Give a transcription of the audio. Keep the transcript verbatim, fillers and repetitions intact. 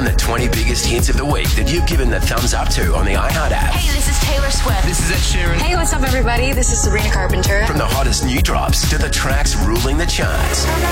on the twenty biggest hits of the week that you've given the thumbs up to on the iHeart app. Hey, this is Taylor Swift. This is Ed Sheeran. Hey, what's up, everybody? This is Sabrina Carpenter. From the hottest new drops to the tracks ruling the charts.